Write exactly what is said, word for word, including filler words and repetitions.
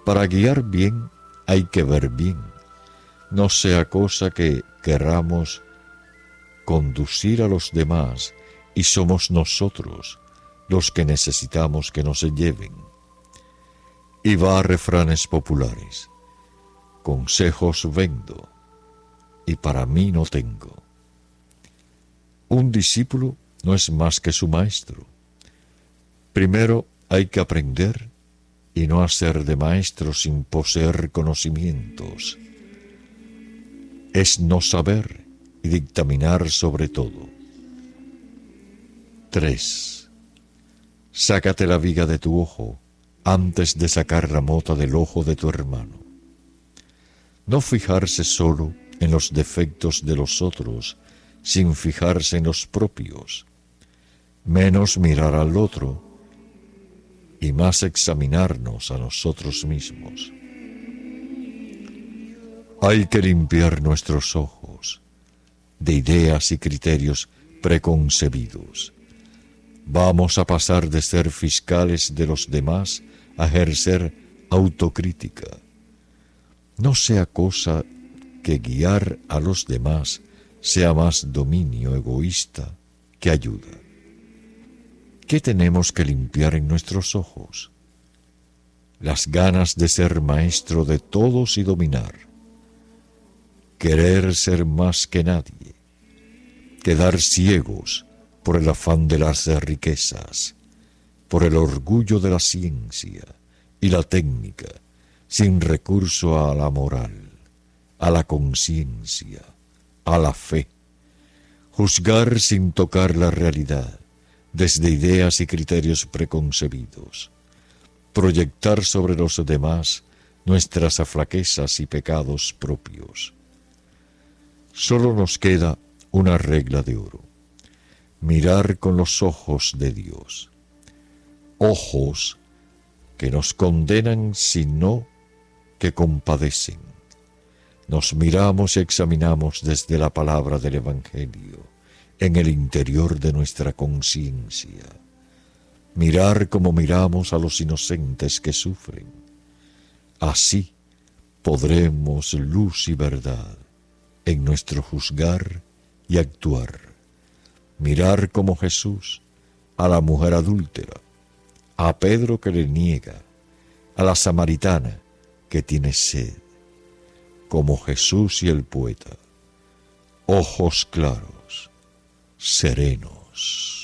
Para guiar bien hay que ver bien, no sea cosa que querramos conducir a los demás y somos nosotros los que necesitamos que nos lleven. Y va a refranes populares: consejos vendo y para mí no tengo. Un discípulo no es más que su maestro. Primero hay que aprender y no hacer de maestro sin poseer conocimientos. Es no saber y dictaminar sobre todo. tres. Sácate la viga de tu ojo antes de sacar la mota del ojo de tu hermano. No fijarse solo en los defectos de los otros sin fijarse en los propios, menos mirar al otro y más examinarnos a nosotros mismos. Hay que limpiar nuestros ojos de ideas y criterios preconcebidos. Vamos a pasar de ser fiscales de los demás a ejercer autocrítica. No sea cosa que guiar a los demás sea más dominio egoísta que ayuda. ¿Qué tenemos que limpiar en nuestros ojos? Las ganas de ser maestro de todos y dominar. Querer ser más que nadie. Quedar ciegos por el afán de las riquezas, por el orgullo de la ciencia y la técnica, sin recurso a la moral, a la conciencia, a la fe. Juzgar sin tocar la realidad, desde ideas y criterios preconcebidos. Proyectar sobre los demás nuestras flaquezas y pecados propios. Solo nos queda una regla de oro: mirar con los ojos de Dios. Ojos que nos condenan, sino que compadecen. Nos miramos y examinamos desde la palabra del Evangelio, en el interior de nuestra conciencia. Mirar como miramos a los inocentes que sufren. Así podremos luz y verdad en nuestro juzgar y actuar. Mirar como Jesús a la mujer adúltera, a Pedro que le niega, a la samaritana que tiene sed, como Jesús y el poeta, ojos claros, serenos.